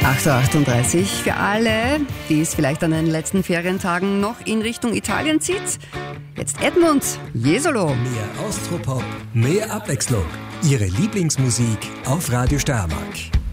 8.38 Uhr für alle, die es vielleicht an den letzten Ferientagen noch in Richtung Italien zieht. Jetzt Edmund, Jesolo. Mehr Austropop, mehr Abwechslung. Ihre Lieblingsmusik auf Radio Steiermark.